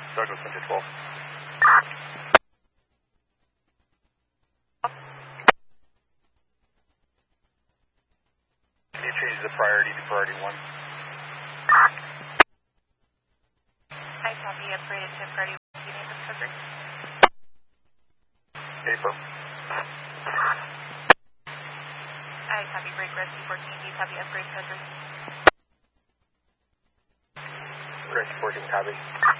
Douglas Center 12. Can you change the priority to priority 1? I copy, upgraded to priority 1. Do you need this coverage? Paper. I copy, break rescue 14. Do you copy, upgrade coverage? Rescue 14, copy.